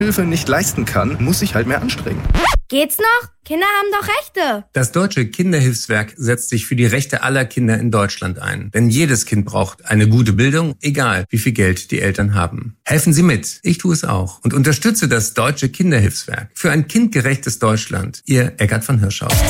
Hilfe nicht leisten kann, muss sich halt mehr anstrengen. Geht's noch? Kinder haben doch Rechte. Das Deutsche Kinderhilfswerk setzt sich für die Rechte aller Kinder in Deutschland ein. Denn jedes Kind braucht eine gute Bildung, egal wie viel Geld die Eltern haben. Helfen Sie mit, ich tue es auch und unterstütze das Deutsche Kinderhilfswerk für ein kindgerechtes Deutschland. Ihr Eckart von Hirschhausen.